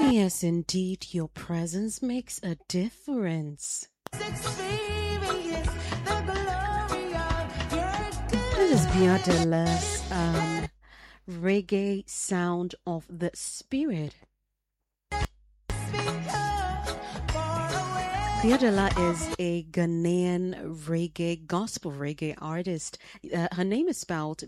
Yes, indeed, your presence makes a difference. This is Biadela's reggae sound of the spirit. Biadela is a Ghanaian reggae, gospel reggae artist. Her name is spelled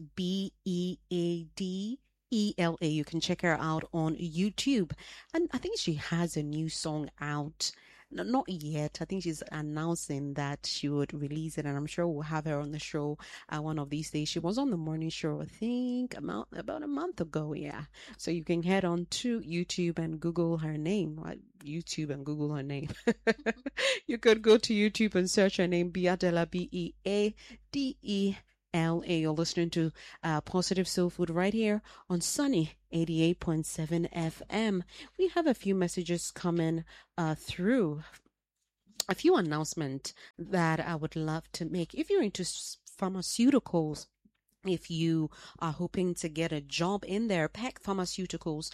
Beadela. You can check her out on YouTube. And I think she has a new song out. No, not yet. I think she's announcing that she would release it, and I'm sure we'll have her on the show one of these days. She was on the morning show, I think, about a month ago. Yeah. So you can head on to YouTube and Google her name. YouTube and Google her name. You could go to YouTube and search her name, Biadela, Beadela. You're listening to Positive Soul Food right here on Sunny 88.7 FM. We have a few messages coming through. A few announcements that I would love to make. If you're into pharmaceuticals, if you are hoping to get a job in there, Peck Pharmaceuticals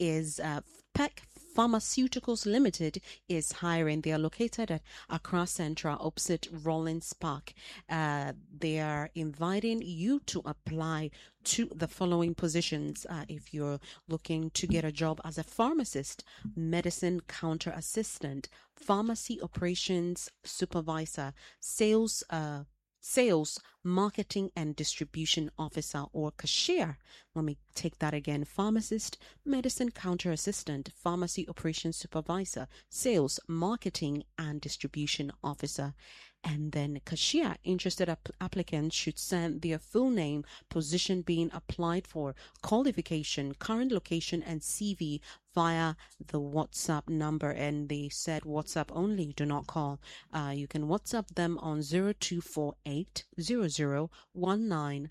Limited is hiring. They are located at Accra Central, opposite Rollins Park. They are inviting you to apply to the following positions. If you're looking to get a job as a pharmacist, medicine counter assistant, pharmacy operations supervisor, sales, marketing and distribution officer, or cashier. Let me take that again. Pharmacist, medicine counter assistant, pharmacy operations supervisor, sales, marketing and distribution officer. And then cashier. Interested applicants should send their full name, position being applied for, qualification, current location, and CV via the WhatsApp number. And they said WhatsApp only, do not call. You can WhatsApp them on 0248 001911,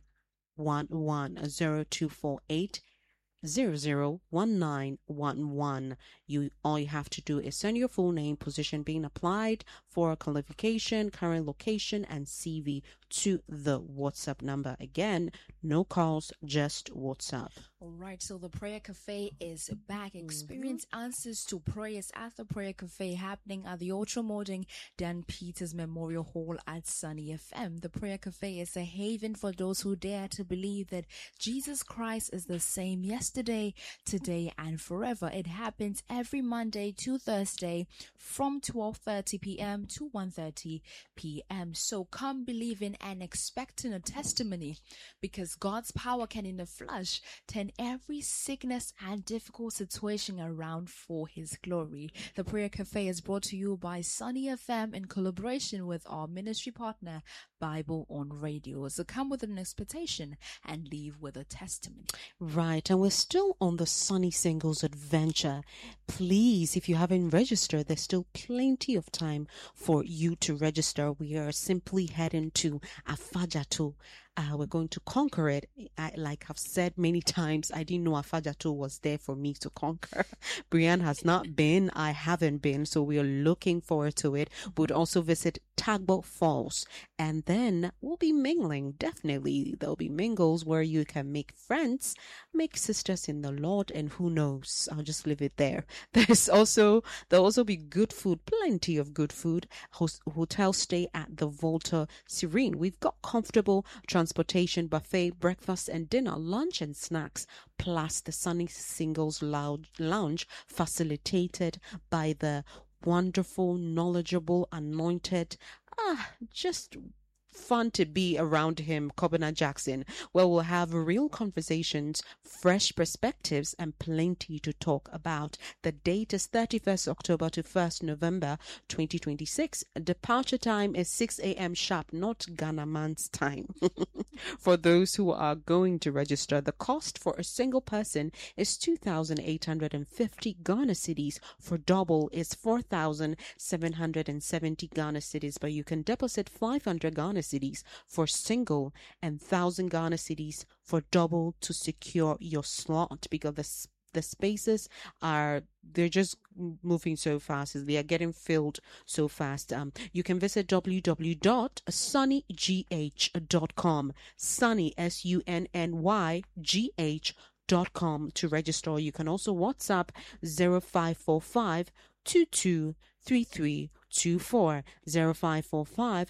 0248 001911. All you have to do is send your full name, position being applied for, qualification, current location, and CV to the WhatsApp number. Again, no calls, just WhatsApp. All right, so the Prayer Cafe is back. Experience answers to prayers at the Prayer Cafe, happening at the ultra-modern Dan Peters Memorial Hall at Sunny FM. The Prayer Cafe is a haven for those who dare to believe that Jesus Christ is the same yesterday, today, and forever. It happens every Monday to Thursday from 12:30 p.m. to 1:30 p.m. So come believing and expecting a testimony, because God's power can in the flesh turn every sickness and difficult situation around for His glory. The Prayer Cafe is brought to you by Sunny FM in collaboration with our ministry partner, Bible on Radio. So come with an expectation and leave with a testimony. Right, and we're still on the Sunny Singles adventure. Please, if you haven't registered, there's still plenty of time for you to register. We are simply heading to Afadjato. We're going to conquer it. Like I've said many times, I didn't know Afadjato was there for me to conquer. Brian has not been. I haven't been. So we are looking forward to it. We'll also visit Tagbo Falls. And then we'll be mingling. Definitely, there'll be mingles where you can make friends, make sisters in the Lord, and who knows? I'll just leave it there. There'll also be good food, plenty of good food. Hotel stay at the Volta Serene. We've got comfortable transportation, buffet, breakfast and dinner, lunch and snacks, plus the Sunny Singles Lounge facilitated by the wonderful, knowledgeable, anointed, just fun to be around him, Kobina Jackson, where we'll have real conversations, fresh perspectives, and plenty to talk about. The date is 31st October to 1st November 2026. Departure time is 6 a.m. sharp, not Ghana man's time. For those who are going to register, the cost for a single person is 2,850 Ghana cedis. For double is 4,770 Ghana cedis, but you can deposit 500 Ghana cedis for single and 1,000 Ghana cedis for double to secure your slot, because the spaces they're just moving so fast. They are getting filled so fast. You can visit www.sunnygh.com. Sunny, SUNNYGH sunnyfm.com to register. You can also WhatsApp 0545 223324 0545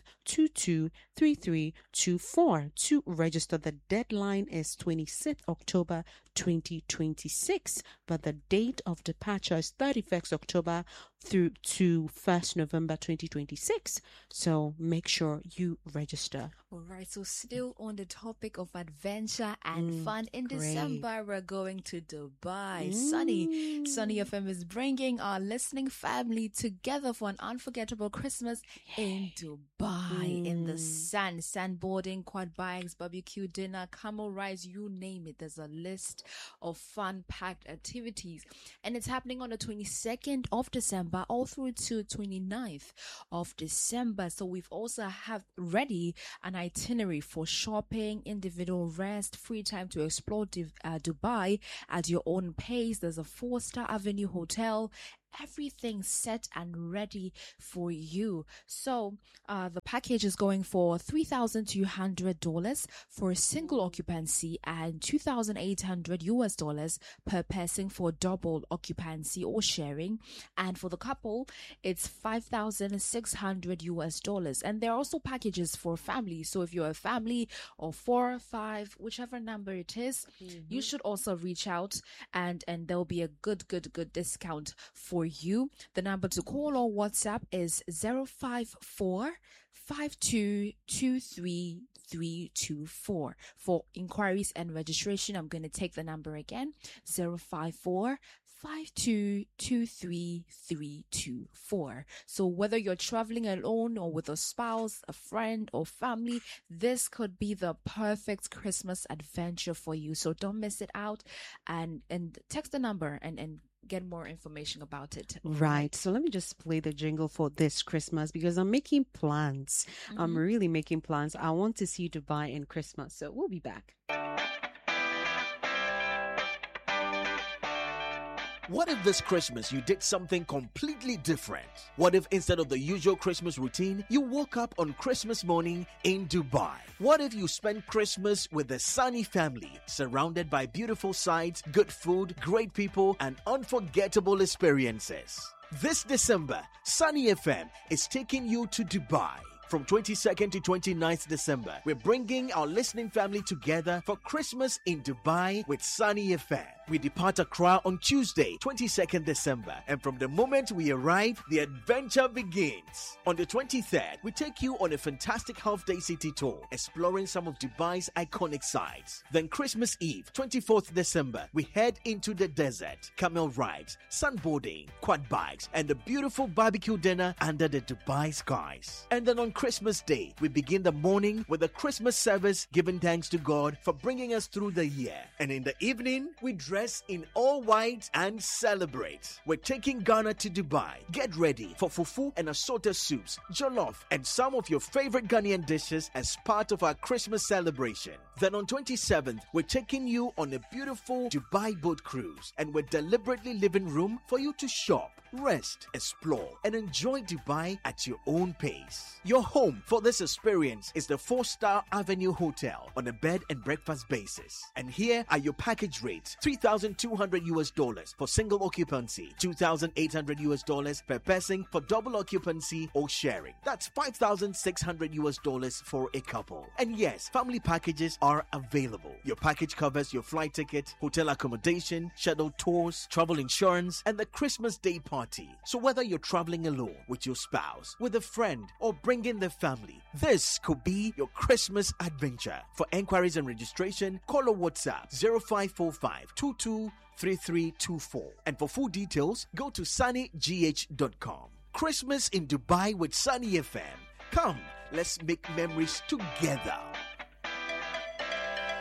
223324 to register. The deadline is 26th October 2026, but the date of departure is 31st October through to 1st November 2026. So make sure you register. All right, so still on the topic of adventure and fun, in December we're going to Dubai. Sunny FM is bringing our listening family together for an unforgettable Christmas in Dubai, in the sand, sandboarding, quad bikes, barbecue dinner, camel rides, you name it. There's a list of fun-packed activities, and it's happening on the 22nd of December all through to 29th of December. So we've also have ready an itinerary for shopping, individual rest, free time to explore Dubai at your own pace. There's a 4-star Avenue hotel, everything set and ready for you. So the package is going for $3,200 for a single occupancy and $2,800 per person for double occupancy or sharing, and for the couple it's $5,600. And there are also packages for families, so if you're a family of 4 or 5, whichever number it is, you should also reach out, and there'll be a good discount for you. The number to call or WhatsApp is 054 5223324. For inquiries and registration, I'm going to take the number again, 054 5223324. So whether you're traveling alone or with a spouse, a friend or family, this could be the perfect Christmas adventure for you. So don't miss it out, and text the number and get more information about it. Right. So let me just play the jingle for this Christmas, because I'm making plans. I'm really making plans. I want to see Dubai in Christmas. So we'll be back. What if this Christmas you did something completely different? What if instead of the usual Christmas routine, you woke up on Christmas morning in Dubai? What if you spent Christmas with the Sunny family, surrounded by beautiful sights, good food, great people, and unforgettable experiences? This December, Sunny FM is taking you to Dubai. From 22nd to 29th December, we're bringing our listening family together for Christmas in Dubai with Sunny FM. We depart Accra on Tuesday, 22nd December, and from the moment we arrive, the adventure begins. On the 23rd, we take you on a fantastic half-day city tour, exploring some of Dubai's iconic sites. Then Christmas Eve, 24th December, we head into the desert, camel rides, sunboarding, quad bikes, and a beautiful barbecue dinner under the Dubai skies. And then on Christmas Day, we begin the morning with a Christmas service, giving thanks to God for bringing us through the year. And in the evening, we dress in all white and celebrate. We're taking Ghana to Dubai. Get ready for fufu and assorted soups, jollof, and some of your favorite Ghanaian dishes as part of our Christmas celebration. Then on 27th, we're taking you on a beautiful Dubai boat cruise, and we're deliberately leaving room for you to shop, rest, explore, and enjoy Dubai at your own pace. Your home for this experience is the 4-star Avenue Hotel on a bed and breakfast basis. And here are your package rates: $3,200 for single occupancy, $2,800 per person for double occupancy or sharing. That's $5,600 for a couple. And yes, family packages are available. Your package covers your flight ticket, hotel accommodation, shuttle tours, travel insurance, and the Christmas Day party. So whether you're traveling alone, with your spouse, with a friend, or bringing the family, this could be your Christmas adventure. For enquiries and registration, call or WhatsApp 0545 223324. And for full details, go to sunnygh.com. Christmas in Dubai with Sunny FM. Come, let's make memories together.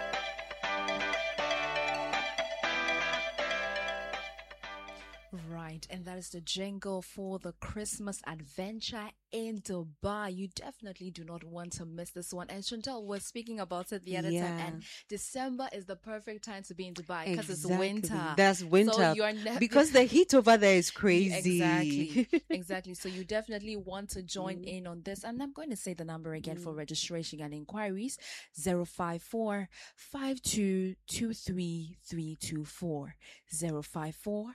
Right. right, and that is the jingle for the Christmas adventure in Dubai. You definitely do not want to miss this one. And Chantal was speaking about it the other time, and December is the perfect time to be in Dubai because it's winter. That's winter. So you are because the heat over there is crazy. Exactly. So you definitely want to join in on this. And I'm going to say the number again for registration and inquiries: 054 5223 324. 054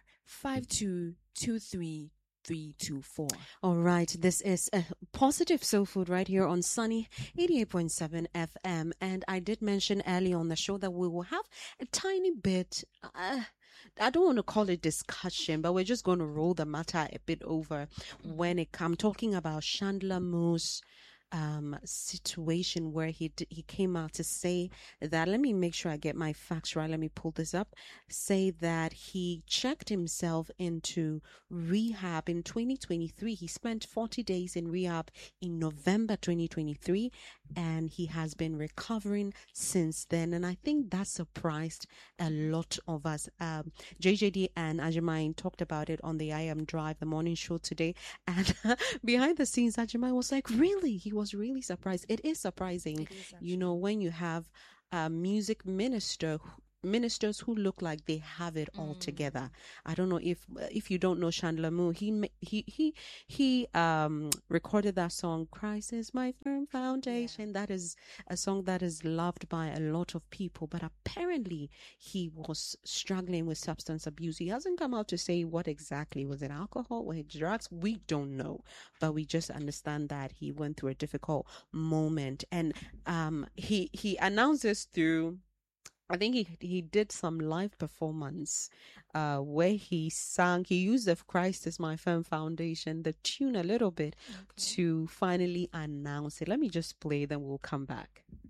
5223 324. All right, this is Positive Soul Food right here on Sunny 88.7 FM. And I did mention earlier on the show that we will have a tiny bit, I don't want to call it discussion, but we're just going to roll the matter a bit over when it comes talking about Chandler Moore's situation where he came out to say that, let me make sure I get my facts right, let me pull this up, say that he checked himself into rehab in 2023. He spent 40 days in rehab in November 2023, and he has been recovering since then. And I think that surprised a lot of us. JJD and Ajimai talked about it on the I Am Drive, the morning show today, and behind the scenes Ajimai was like, really? He was really surprised. It is surprising, when you have a music ministers who look like they have it all together. I don't know if you don't know Chandler Moore. He recorded that song, Christ is my firm foundation. Yeah. That is a song that is loved by a lot of people, but apparently he was struggling with substance abuse. He hasn't come out to say what exactly. Was it alcohol? Was it drugs? We don't know, but we just understand that he went through a difficult moment, and he announced this through, I think he did some live performance where he used the Christ is my firm foundation, the tune a little bit to finally announce it. Let me just play, then we'll come back.